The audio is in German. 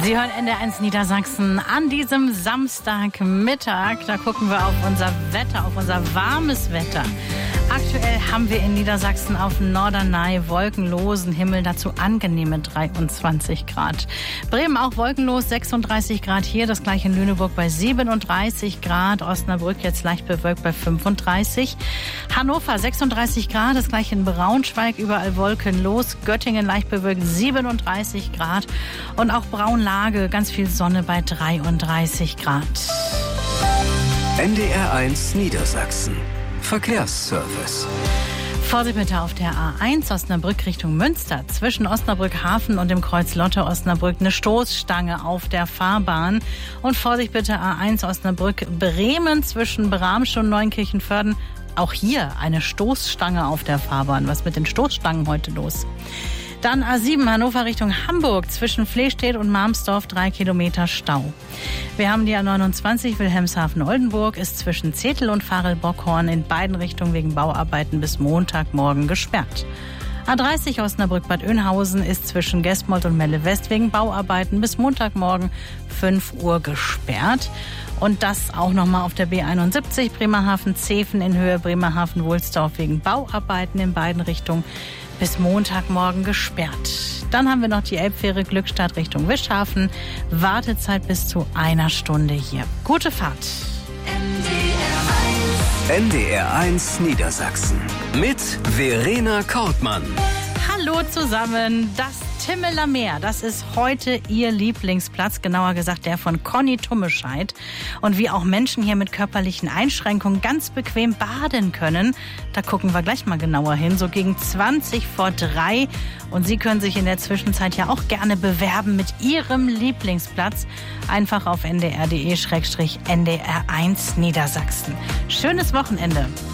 Sie hören NDR1 Niedersachsen an diesem Samstagmittag. Da gucken wir auf unser Wetter, auf unser warmes Wetter. Aktuell haben wir in Niedersachsen auf Norderney wolkenlosen Himmel, dazu angenehme 23 Grad. Bremen auch wolkenlos, 36 Grad hier, das gleiche in Lüneburg bei 37 Grad. Osnabrück jetzt leicht bewölkt bei 35. Hannover 36 Grad, das gleiche in Braunschweig, überall wolkenlos. Göttingen leicht bewölkt 37 Grad und auch Braunlage, ganz viel Sonne bei 33 Grad. NDR1 Niedersachsen. Verkehrsservice. Vorsicht bitte auf der A1 Osnabrück Richtung Münster. Zwischen Osnabrück Hafen und dem Kreuz Lotte Osnabrück eine Stoßstange auf der Fahrbahn. Und Vorsicht bitte A1 Osnabrück Bremen zwischen Bramsche und Neunkirchen-Vörden. Auch hier eine Stoßstange auf der Fahrbahn. Was ist mit den Stoßstangen heute los? Dann A7 Hannover Richtung Hamburg. Zwischen Flehstedt und Marmsdorf 3 Kilometer Stau. Wir haben die A29 Wilhelmshaven-Oldenburg, ist zwischen Zetel und Farel-Bockhorn in beiden Richtungen wegen Bauarbeiten bis Montagmorgen gesperrt. A30 Osnabrück-Bad Oeynhausen ist zwischen Gestmold und Melle-West wegen Bauarbeiten bis Montagmorgen 5 Uhr gesperrt. Und das auch nochmal auf der B71 Bremerhaven-Zeven in Höhe Bremerhaven-Wohlsdorf wegen Bauarbeiten in beiden Richtungen bis Montagmorgen gesperrt. Dann haben wir noch die Elbfähre Glückstadt Richtung Wischhafen. Wartezeit bis zu 1 Stunde hier. Gute Fahrt. NDR1 Niedersachsen mit Verena Kortmann. Hallo zusammen, das Timmeler Meer, das ist heute Ihr Lieblingsplatz, genauer gesagt der von Conny Tummescheid. Und wie auch Menschen hier mit körperlichen Einschränkungen ganz bequem baden können, da gucken wir gleich mal genauer hin, so gegen 20 vor 3. Und Sie können sich in der Zwischenzeit ja auch gerne bewerben mit Ihrem Lieblingsplatz. Einfach auf ndr.de/ndr1 Niedersachsen. Schönes Wochenende.